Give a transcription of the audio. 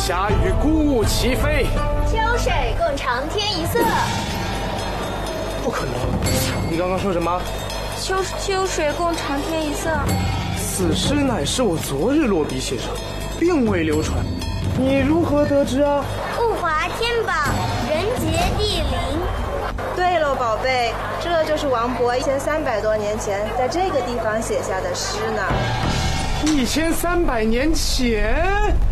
霞与孤鹜齐飞， 秋水共长天一色。 不可能！你刚刚说什么？ 秋水共长天一色。 此诗乃是我昨日落笔写成，并未流传。你如何得知啊？ 物华天宝，人杰地灵。 对喽，宝贝，这就是王勃1300多年前在这个地方写下的诗呢。 1300年前。